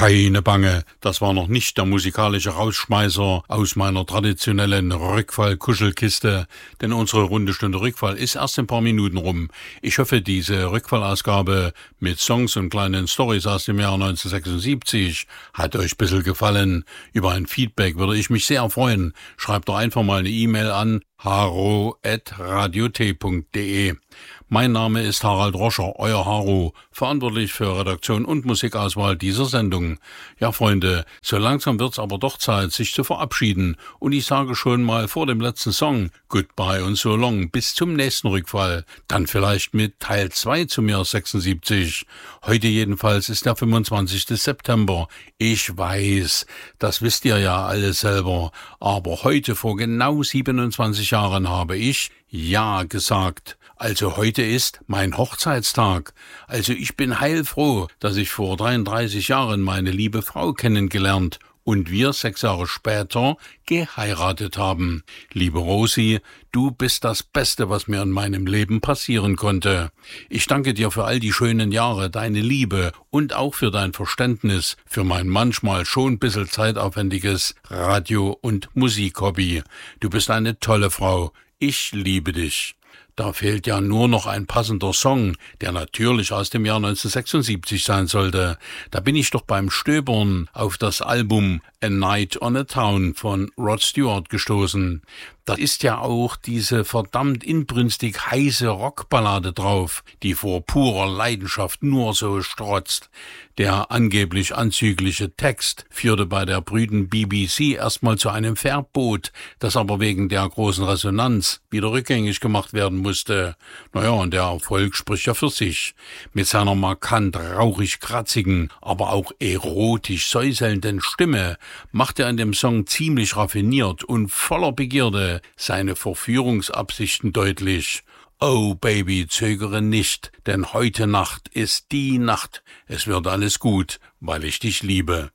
Keine Bange, das war noch nicht der musikalische Rausschmeißer aus meiner traditionellen Rückfall-Kuschelkiste, denn unsere runde Stunde Rückfall ist erst in ein paar Minuten rum. Ich hoffe, diese Rückfallausgabe mit Songs und kleinen Storys aus dem Jahr 1976 hat euch ein bisschen gefallen. Über ein Feedback würde ich mich sehr freuen. Schreibt doch einfach mal eine E-Mail an haro@radiot.de. Mein Name ist Harald Roscher, euer Haro, verantwortlich für Redaktion und Musikauswahl dieser Sendung. Ja, Freunde, so langsam wird's aber doch Zeit, sich zu verabschieden. Und ich sage schon mal vor dem letzten Song Goodbye und so long, bis zum nächsten Rückfall. Dann vielleicht mit Teil 2 zum Jahr 76. Heute jedenfalls ist der 25. September. Ich weiß, das wisst ihr ja alle selber. Aber heute vor genau 27 Jahren habe ich Ja gesagt. Also heute ist mein Hochzeitstag. Also ich bin heilfroh, dass ich vor 33 Jahren meine liebe Frau kennengelernt und wir 6 Jahre später geheiratet haben. Liebe Rosi, du bist das Beste, was mir in meinem Leben passieren konnte. Ich danke dir für all die schönen Jahre, deine Liebe und auch für dein Verständnis für mein manchmal schon ein bisschen zeitaufwendiges Radio- und Musikhobby. Du bist eine tolle Frau. Ich liebe dich. Da fehlt ja nur noch ein passender Song, der natürlich aus dem Jahr 1976 sein sollte. Da bin ich doch beim Stöbern auf das Album A Night on a Town von Rod Stewart gestoßen. Da ist ja auch diese verdammt inbrünstig heiße Rockballade drauf, die vor purer Leidenschaft nur so strotzt. Der angeblich anzügliche Text führte bei der brüden BBC erstmal zu einem Verbot, das aber wegen der großen Resonanz wieder rückgängig gemacht werden musste. Naja, und der Erfolg spricht ja für sich. Mit seiner markant rauchig-kratzigen, aber auch erotisch säuselnden Stimme macht er in dem Song ziemlich raffiniert und voller Begierde seine Verführungsabsichten deutlich. Oh Baby, zögere nicht, denn heute Nacht ist die Nacht. Es wird alles gut, weil ich dich liebe.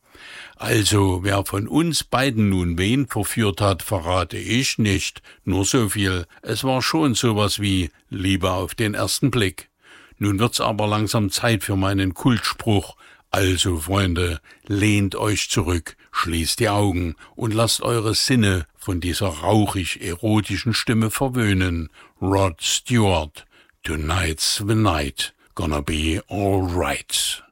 Also, wer von uns beiden nun wen verführt hat, verrate ich nicht. Nur so viel, es war schon sowas wie Liebe auf den ersten Blick. Nun wird's aber langsam Zeit für meinen Kultspruch. Also, Freunde, lehnt euch zurück, schließt die Augen und lasst eure Sinne von dieser rauchig-erotischen Stimme verwöhnen. Rod Stewart, tonight's the night, gonna be alright.